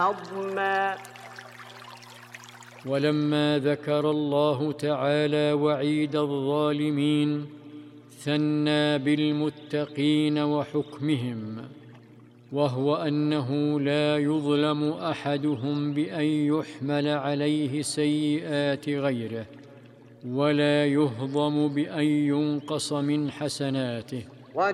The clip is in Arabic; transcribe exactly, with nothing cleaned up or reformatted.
عظما. ولما ذكر الله تعالى وعيد الظالمين ثنى بالمتقين وحكمهم، وهو أنه لا يظلم أحدهم بأن يحمل عليه سيئات غيره، ولا يهضم بأن ينقص من حسناته.